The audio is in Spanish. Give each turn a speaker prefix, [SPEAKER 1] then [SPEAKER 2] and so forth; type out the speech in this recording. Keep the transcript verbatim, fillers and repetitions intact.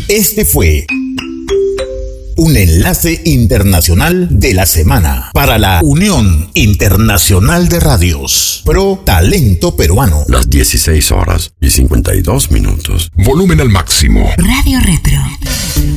[SPEAKER 1] Este fue un enlace internacional de la semana para la Unión Internacional de Radios Pro Talento Peruano.
[SPEAKER 2] Las dieciséis horas y cincuenta y dos minutos.
[SPEAKER 3] Volumen al máximo.
[SPEAKER 4] Radio Retro.